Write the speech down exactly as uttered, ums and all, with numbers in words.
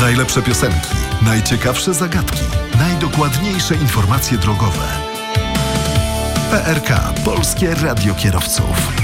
Najlepsze piosenki, najciekawsze zagadki, najdokładniejsze informacje drogowe. P R K, Polskie Radio Kierowców.